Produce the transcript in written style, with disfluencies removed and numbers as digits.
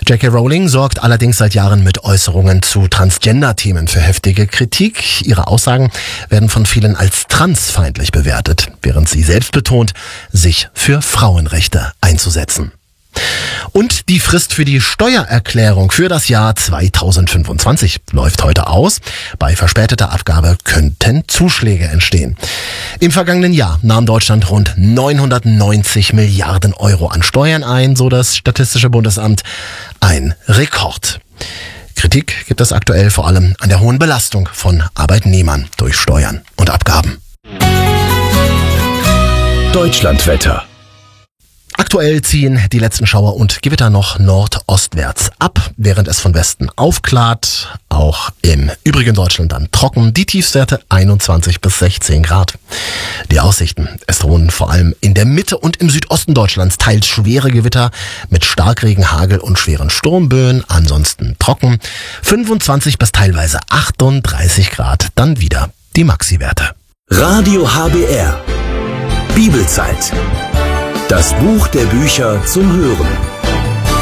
J.K. Rowling sorgt allerdings seit Jahren mit Äußerungen zu Transgender-Themen für heftige Kritik. Ihre Aussagen werden von vielen als transfeindlich bewertet, während sie selbst betont, sich für Frauenrechte einzusetzen. Und die Frist für die Steuererklärung für das Jahr 2025 läuft heute aus. Bei verspäteter Abgabe könnten Zuschläge entstehen. Im vergangenen Jahr nahm Deutschland rund 990 Milliarden Euro an Steuern ein, so das Statistische Bundesamt. Ein Rekord. Kritik gibt es aktuell vor allem an der hohen Belastung von Arbeitnehmern durch Steuern und Abgaben. Deutschlandwetter. Aktuell ziehen die letzten Schauer und Gewitter noch nordostwärts ab, während es von Westen aufklart. Auch im übrigen Deutschland dann trocken. Die Tiefstwerte 21 bis 16 Grad. Die Aussichten. Es drohen vor allem in der Mitte und im Südosten Deutschlands teils schwere Gewitter mit Starkregen, Hagel und schweren Sturmböen. Ansonsten trocken. 25 bis teilweise 38 Grad. Dann wieder die Maxi-Werte. Radio HBR. Bibelzeit. Das Buch der Bücher zum Hören.